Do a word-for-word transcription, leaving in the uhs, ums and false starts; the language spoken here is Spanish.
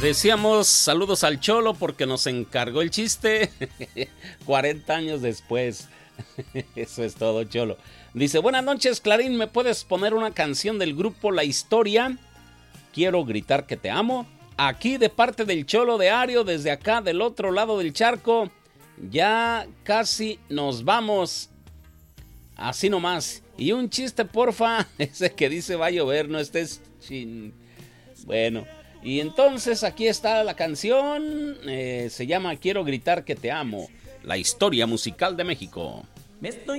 Decíamos saludos al Cholo porque nos encargó el chiste cuarenta años después. Eso es todo, Cholo. Dice, buenas noches, Clarín, ¿me puedes poner una canción del grupo La Historia? Quiero gritar que te amo. Aquí de parte del Cholo de Ario, desde acá del otro lado del charco. Ya casi nos vamos. Así nomás. Y un chiste, porfa. Ese que dice va a llover, no estés chin. Bueno, y entonces aquí está la canción. Eh, se llama Quiero gritar que te amo. La historia musical de México. Me estoy